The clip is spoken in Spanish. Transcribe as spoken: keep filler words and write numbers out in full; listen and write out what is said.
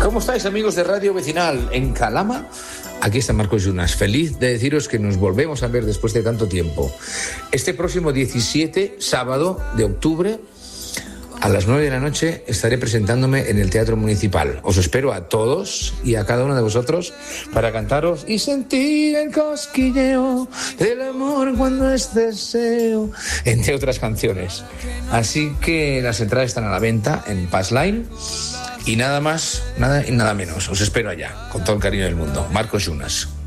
¿Cómo estáis, amigos de Radio Vecinal? En Calama, aquí está Marcos Yunas. Feliz de deciros que nos volvemos a ver después de tanto tiempo. Este próximo diecisiete, sábado de octubre, a las nueve de la noche, estaré presentándome en el Teatro Municipal. Os espero a todos y a cada uno de vosotros para cantaros y sentir el cosquilleo del amor cuando es deseo, entre otras canciones. Así que las entradas están a la venta en Passline. Y nada más, nada y nada menos. Os espero allá, con todo el cariño del mundo. Marcos Yunas.